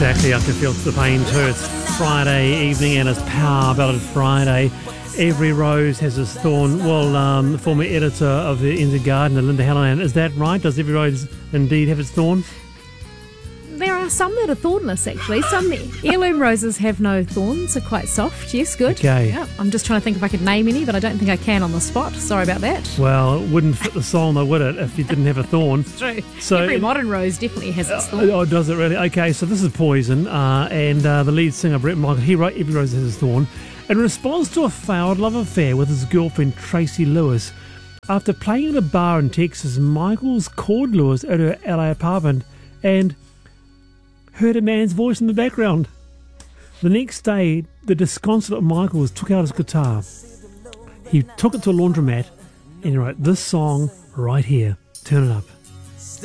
Exactly, I can feel the pain too. It's Friday evening and it's Power Ballad Friday. Every rose has its thorn. Well, the former editor of the NZ Gardener, Linda Hallinan, is that right? Does every rose indeed have its thorn? There are some that are thornless, actually. Some heirloom roses have no thorns, are quite soft. Yes, good. Okay. Yeah, I'm just trying to think if I could name any, but I don't think I can on the spot. Sorry about that. Well, it wouldn't fit the song though, would it, if you didn't have a thorn? True. So, every modern rose definitely has its thorn. Oh, does it really? Okay, so this is Poison, and the lead singer, Brett Michael, he wrote Every Rose Has Its Thorn in response to a failed love affair with his girlfriend, Tracy Lewis. After playing at a bar in Texas, Michaels called Lewis at her LA apartment and heard a man's voice in the background. The next day, the disconsolate Michaels took out his guitar. He took it to a laundromat and he wrote this song right here. Turn it up.